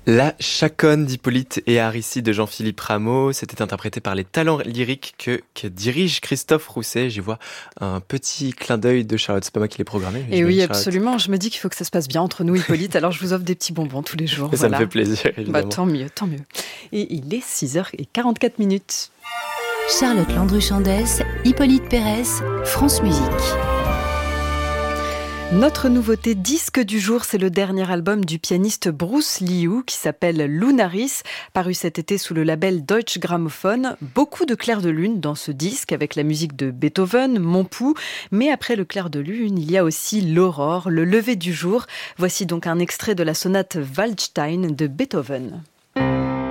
La Chaconne d'Hippolyte et Aristide de Jean-Philippe Rameau, c'était interprété par les talents lyriques que dirige Christophe Rousset. J'y vois un petit clin d'œil de Charlotte. C'est pas moi qui l'ai programmé. Et oui, Charlotte. absolument. Je me dis qu'il faut que ça se passe bien entre nous, Hippolyte. Alors, je vous offre des petits bonbons tous les jours. Ça me fait plaisir, évidemment. Tant mieux, tant mieux. Et il est 6h44. Charlotte Landru-Chandès, Hippolyte Pérez, France Musique. Notre nouveauté disque du jour, c'est le dernier album du pianiste Bruce Liu qui s'appelle Lunaris, paru cet été sous le label Deutsche Grammophon. Beaucoup de clairs de lune dans ce disque avec la musique de Beethoven, Mon Pouls. Mais après le clair de lune, il y a aussi l'aurore, le lever du jour. Voici donc un extrait de la sonate Waldstein de Beethoven.